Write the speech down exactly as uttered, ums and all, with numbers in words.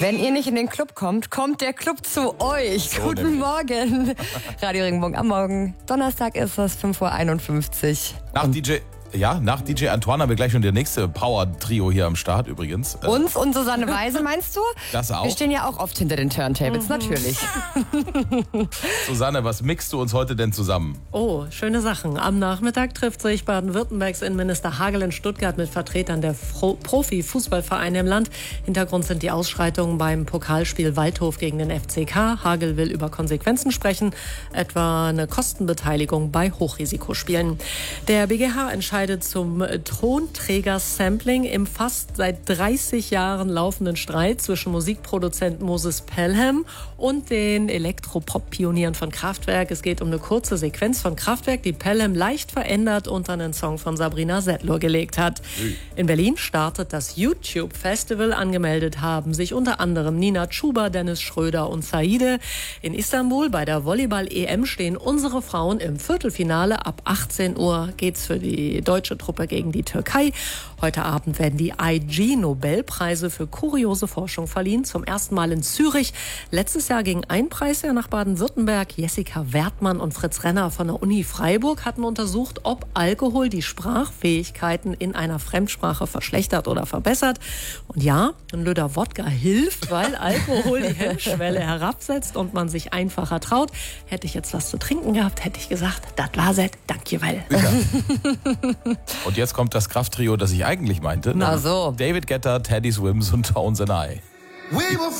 Wenn ihr nicht in den Club kommt, kommt der Club zu euch. So Guten nämlich. Morgen. Radio Regenbogen am Morgen. Donnerstag ist es, fünf Uhr einundfünfzig. Nach D J, ja, nach D J Antoine haben wir gleich schon der nächste Power-Trio hier am Start übrigens. Äh, Uns und Susanne Weise, meinst du? Das auch. Wir stehen ja auch oft hinter den Turntables, natürlich. Susanne, was mixt du uns heute denn zusammen? Oh, schöne Sachen. Am Nachmittag trifft sich Baden-Württembergs Innenminister Hagel in Stuttgart mit Vertretern der Fro- Profi-Fußballvereine im Land. Hintergrund sind die Ausschreitungen beim Pokalspiel Waldhof gegen den F C K. Hagel will über Konsequenzen sprechen, etwa eine Kostenbeteiligung bei Hochrisikospielen. Der B G H entscheidet zum Tonträger-Sampling im fast seit dreißig Jahren laufenden Streit zwischen Musikproduzent Moses Pelham und den Elektropop-Pionieren von Kraftwerk. Es geht um eine kurze Sequenz von Kraftwerk, die Pelham leicht verändert unter einen Song von Sabrina Setlur gelegt hat. In Berlin startet das YouTube-Festival. Angemeldet haben sich unter anderem Nina Chuba, Dennis Schröder und Saide. In Istanbul bei der Volleyball-E M stehen unsere Frauen im Viertelfinale. Ab achtzehn Uhr geht's für die deutsche Truppe gegen die Türkei. Heute Abend werden die I G-Nobelpreise für kuriose Forschung verliehen. Zum ersten Mal in Zürich. Letztes Jahr ging ein Preis ja nach Baden-Württemberg. Jessica Wertmann und Fritz Renner von der Uni Freiburg hatten untersucht, ob Alkohol die Sprachfähigkeiten in einer Fremdsprache verschlechtert oder verbessert. Und ja, ein Löder Wodka hilft, weil Alkohol die Hemmschwelle herabsetzt und man sich einfacher traut. Hätte ich jetzt was zu trinken gehabt, hätte ich gesagt, das war's, danke well. Ja. Und jetzt kommt das Krafttrio, das ich eigentlich meinte. Na so. David Guetta, Teddy Swims und Tones and I.